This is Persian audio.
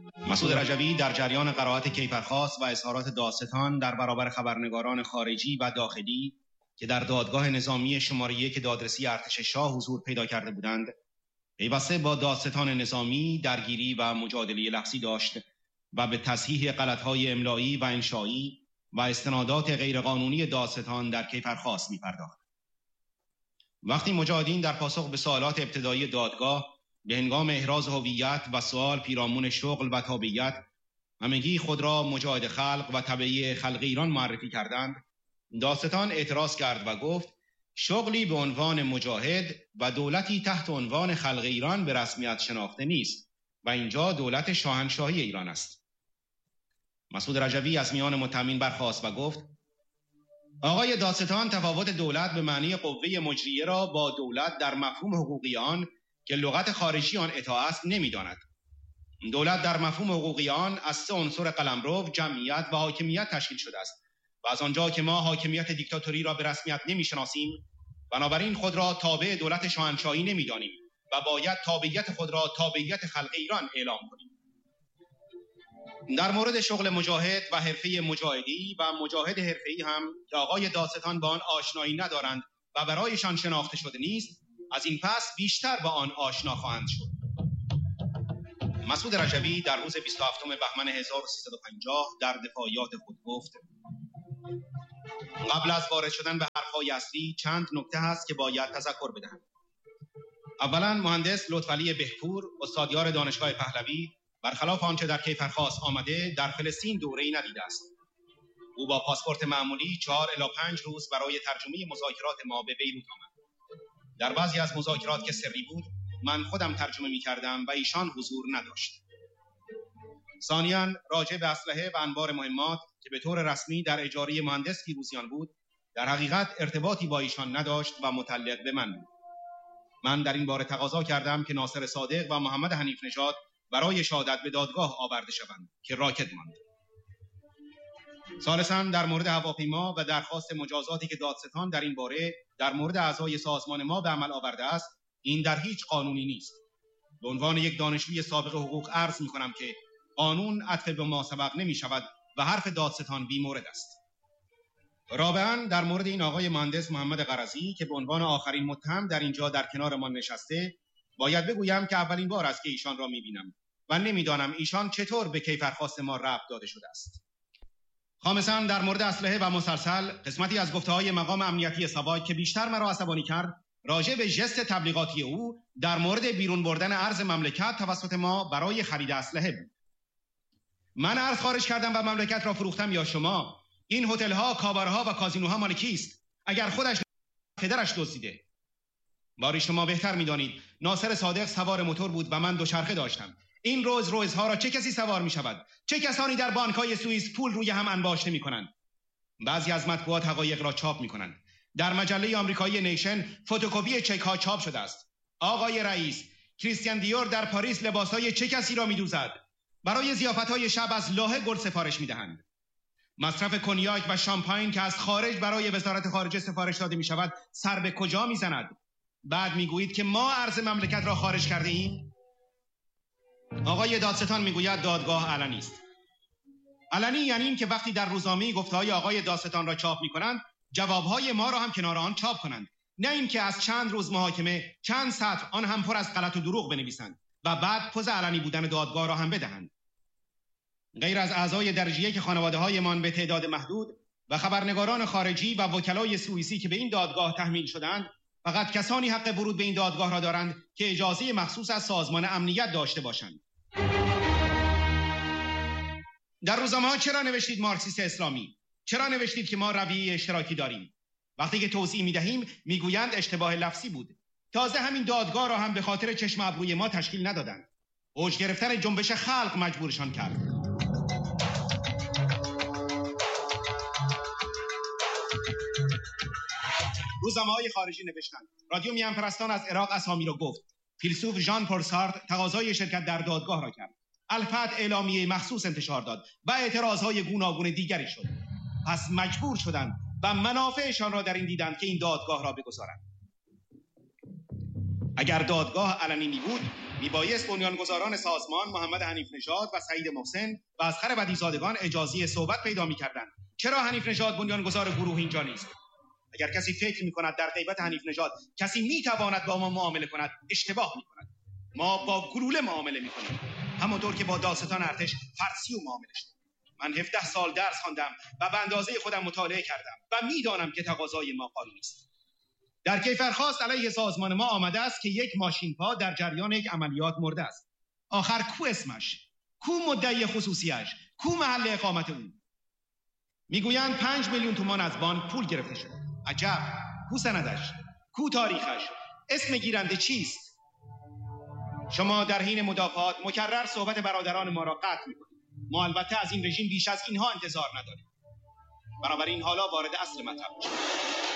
مسعود رجوی در جریان قرائت کیفرخواست و اظهارات دادستان در برابر خبرنگاران خارجی و داخلی که در دادگاه نظامی شماره 1 دادرسی ارتش شاه حضور پیدا کرده بودند، پیوسته با دادستان نظامی درگیری و مجادله لفظی داشت و به تصحیح غلط‌های املایی و انشایی و استنادات غیرقانونی دادستان در کیفرخواست می‌پرداخت. وقتی مجاهدین در پاسخ به سوالات ابتدایی دادگاه به هنگام احراز هویت و سوال پیرامون شغل و تابعیت همگی خود را مجاهد خلق و تبعی خلق ایران معرفی کردند، دادستان اعتراض کرد و گفت شغلی به عنوان مجاهد و دولتی تحت عنوان خلق ایران به رسمیت شناخته نیست و اینجا دولت شاهنشاهی ایران است. مسعود رجوی از میان متهمین برخاست و گفت آقای دادستان تفاوت دولت به معنی قوه مجریه را با دولت در مفهوم حقوقی آن که لغت خارجی آن اطاعت است نمی‌داند. دولت در مفهوم حقوقی آن از 3 عنصر قلمرو، جمعیت و حاکمیت تشکیل شده است و از آنجا که ما حاکمیت دیکتاتوری را به رسمیت نمی‌شناسیم، بنابراین خود را تابع دولت شاهنشاهی نمی‌دانیم و باید تابعیت خود را تابعیت خلق ایران اعلام کنیم. در مورد شغل مجاهد و حرفه مجاهدی و مجاهد حرفه‌ای هم که آقای دادستان با آن آشنایی ندارند و برایشان شناخته شده نیست، از این پس بیشتر با آن آشنا خواهند شد. مسعود رجوی در روز 27 بهمن 1350 در دفاعیات خود گفت قبل از وارد شدن به حرف‌های اصلی چند نکته هست که باید تذکر بدهم. اولا مهندس لطفعلی بهپور، استادیار دانشگاه پهلوی، برخلاف آنچه در کیفرخواست آمده در فلسطین دوره‌ای ندیده است. او با پاسپورت معمولی 4 الی 5 روز برای ترجمه مذاکرات ما به بیروت آمد. در بعضی از مذاکرات که سری بود من خودم ترجمه می‌کردم و ایشان حضور نداشت. ثانیاً راجع به اسلحه و انبار مهمات که به طور رسمی در اجاره مهندس فیروزیان بود، در حقیقت ارتباطی با ایشان نداشت و متعلق به من بود. من در این باره تقاضا کردم که ناصر صادق و محمد حنیف نژاد برای شهادت به دادگاه آورده شوند که راکد ماند. ثالثاً در مورد هواپیما و درخواست مجازاتی که دادستان در این باره در مورد اعضای سازمان ما به عمل آورده است، این در هیچ قانونی نیست. به عنوان یک دانشجوی سابق حقوق عرض می‌کنم که قانون عطف به ما سبق نمی‌شود و حرف دادستان بی‌مورد است. رابعاً در مورد این آقای مهندس محمد قرضی که به عنوان آخرین متهم در اینجا در کنار ما نشسته، باید بگویم که اولین بار است که ایشان را می‌بینم و نمی‌دانم ایشان چطور به کیفرخواست ما ربط داده شده است. خامساً در مورد اسلحه و مسلسل، قسمتی از گفته‌های مقام امنیتی ساواک که بیشتر مرا عصبانی کرد راجع به ژست تبلیغاتی او در مورد بیرون بردن ارز مملکت توسط ما برای خرید اسلحه بود. من ارز خارج کردم و مملکت را فروختم یا شما؟ این هتل‌ها، کابارها و کازینوها مال کیست؟ اگر خودش پدرش دزدیده. باری شما بهتر می‌دانید ناصر صادق سوار موتور بود و من دوچرخه داشتم. این روزها را چه کسی سوار می‌شود؟ چه کسانی در بانک‌های سوئیس پول روی هم انباشته می‌کنند؟ بعضی از مطبوعات حقایق را چاپ می‌کنند. در مجله آمریکایی نیشن فتوکپی چک‌ها چاپ شده است. آقای رئیس، کریستیان دیور در پاریس لباس‌های چه کسی را می‌دوزد؟ برای ضیافت‌های شب از لاهه گل سفارش می‌دهند. مصرف کنیاک و شامپاین که از خارج برای وزارت خارجه سفارش داده می‌شود سر به کجا می‌زند؟ بعد می‌گویید که ما ارز مملکت را خارج کرده ایم؟ آقای دادستان می‌گوید دادگاه علنی است. علنی یعنی این که وقتی در روزنامه گفته‌های آقای دادستان را چاپ می‌کنند، جواب‌های ما را هم کنار آن چاپ کنند. نه اینکه از چند روز محاکمه چند سطر آن هم پر از غلط و دروغ بنویسند و بعد پوز علنی بودن دادگاه را هم بدهند. غیر از اعضای درجه که خانواده‌هایمان به تعداد محدود و خبرنگاران خارجی و وکلای سوئیسی که به این دادگاه تحمیل شدند، فقط کسانی حق ورود به این دادگاه را دارند که اجازه مخصوص از سازمان امنیت داشته باشند. در روزنامه‌ها چرا نوشتید مارکسیست اسلامی؟ چرا نوشتید که ما رویه اشتراکی داریم؟ وقتی که توضیح می‌دهیم میگویند اشتباه لفظی بود. تازه همین دادگاه را هم به خاطر چشم ابروی ما تشکیل ندادند. اوج گرفتن جنبش خلق مجبورشان کرد. روزنامه‌های خارجی نوشتند رادیو میان پرستان از عراق اسامی را گفت. فیلسوف ژان پل سارتر تقاضای شرکت در دادگاه را کرد. الفتح اعلامیه مخصوص انتشار داد و اعتراضهای گوناگون دیگری شد. پس مجبور شدند و منافعشان را در این دیدند که این دادگاه را بگذارند. اگر دادگاه علنی می بود میبایست بنیانگذاران سازمان محمد حنیف نژاد و سعید محسن و اصغر بدیزادگان اجازه صحبت پیدا می‌کردند. چرا حنیف نژاد بنیانگذار گروه اینجا نیست؟ اگر کسی فکر می‌کند در غیبت حنیف نژاد کسی می‌تواند با ما معامله کند، اشتباه می‌کند. ما با گلوله معامله می‌کنیم، همانطور که با داستان ارتش فارسی و معامله شد. من 17 سال درس خواندم و به اندازه خودم مطالعه کردم و می‌دانم که تقاضای ما قانونی است. در کیفرخواست علیه سازمان ما آمده است که یک ماشین‌پا در جریان یک عملیات مرده است. آخر کو اسمش؟ کو مدعی خصوصیش؟ کو محل اقامت او؟ میگویند 5 میلیون تومان از بانک پول گرفته شد. عجب. کو سندش؟ کو تاریخش؟ اسم گیرنده چیست؟ شما در حین مدافعات مکرر صحبت برادران ما را قطع می‌کنید. ما البته از این رژیم بیش از اینها انتظار نداریم. بنابراین حالا وارد اصل مطلب می‌شویم.